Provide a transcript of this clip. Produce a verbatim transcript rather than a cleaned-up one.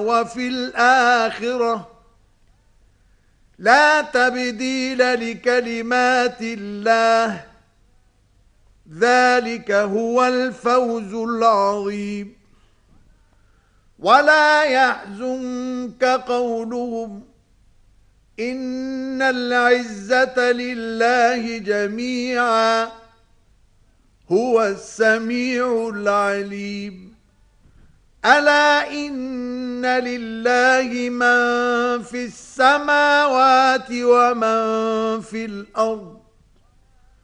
وفي الآخرة لا تبديل لكلمات الله ذلك هو الفوز العظيم. ولا يحزنك قولهم إن العزة لله جميعا هو السميع العليم. ألا إن لله من في السماوات ومن في الأرض